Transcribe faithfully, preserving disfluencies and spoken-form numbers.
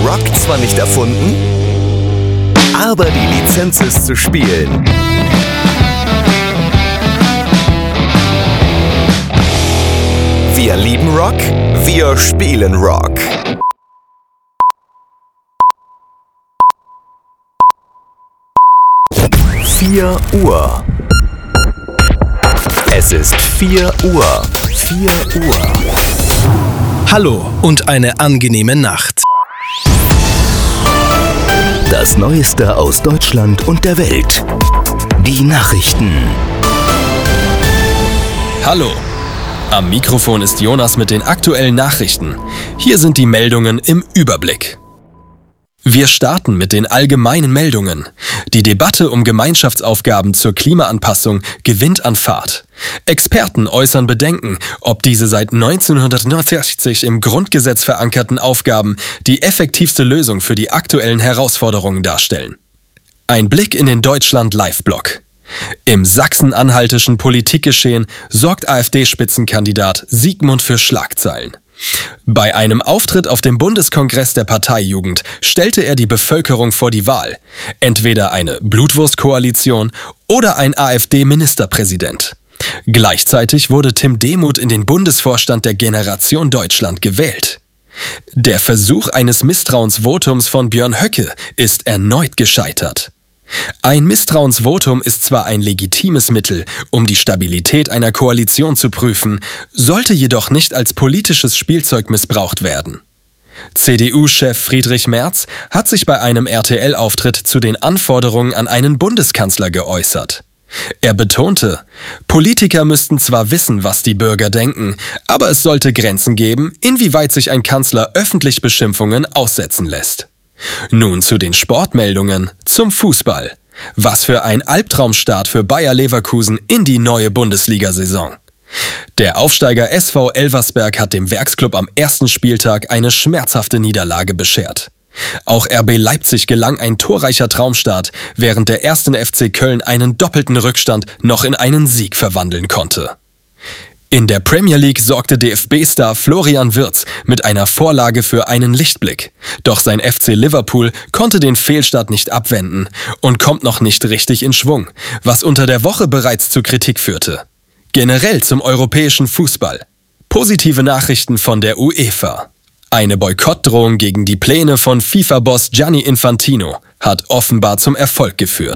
Rock zwar nicht erfunden, aber die Lizenz ist zu spielen. Wir lieben Rock, wir spielen Rock. vier Uhr. Es ist vier Uhr. vier Uhr. Hallo und eine angenehme Nacht. Das Neueste aus Deutschland und der Welt. Die Nachrichten. Hallo. Am Mikrofon ist Jonas mit den aktuellen Nachrichten. Hier sind die Meldungen im Überblick. Wir starten mit den allgemeinen Meldungen. Die Debatte um Gemeinschaftsaufgaben zur Klimaanpassung gewinnt an Fahrt. Experten äußern Bedenken, ob diese seit neunzehnhundertneunundsechzig im Grundgesetz verankerten Aufgaben die effektivste Lösung für die aktuellen Herausforderungen darstellen. Ein Blick in den Deutschland-Live-Blog. Im sachsen-anhaltischen Politikgeschehen sorgt AfD-Spitzenkandidat Sigmund für Schlagzeilen. Bei einem Auftritt auf dem Bundeskongress der Parteijugend stellte er die Bevölkerung vor die Wahl. Entweder eine Blutwurstkoalition oder ein AfD-Ministerpräsident. Gleichzeitig wurde Tim Demuth in den Bundesvorstand der Generation Deutschland gewählt. Der Versuch eines Misstrauensvotums von Björn Höcke ist erneut gescheitert. Ein Misstrauensvotum ist zwar ein legitimes Mittel, um die Stabilität einer Koalition zu prüfen, sollte jedoch nicht als politisches Spielzeug missbraucht werden. C D U-Chef Friedrich Merz hat sich bei einem R T L-Auftritt zu den Anforderungen an einen Bundeskanzler geäußert. Er betonte, Politiker müssten zwar wissen, was die Bürger denken, aber es sollte Grenzen geben, inwieweit sich ein Kanzler öffentlich Beschimpfungen aussetzen lässt. Nun zu den Sportmeldungen, zum Fußball. Was für ein Albtraumstart für Bayer Leverkusen in die neue Bundesliga-Saison. Der Aufsteiger S V Elversberg hat dem Werksclub am ersten Spieltag eine schmerzhafte Niederlage beschert. Auch R B Leipzig gelang ein torreicher Traumstart, während der ersten F C Köln einen doppelten Rückstand noch in einen Sieg verwandeln konnte. In der Premier League sorgte D F B-Star Florian Wirtz mit einer Vorlage für einen Lichtblick. Doch sein F C Liverpool konnte den Fehlstart nicht abwenden und kommt noch nicht richtig in Schwung, was unter der Woche bereits zu Kritik führte. Generell zum europäischen Fußball. Positive Nachrichten von der UEFA. Eine Boykottdrohung gegen die Pläne von FIFA-Boss Gianni Infantino hat offenbar zum Erfolg geführt.